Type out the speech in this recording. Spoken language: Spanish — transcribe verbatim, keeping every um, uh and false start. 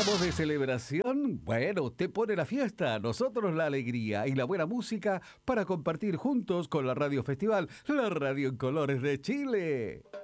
Hablamos de celebración. Bueno, usted pone la fiesta, nosotros la alegría y la buena música para compartir juntos con la Radio Festival, la radio en colores de Chile.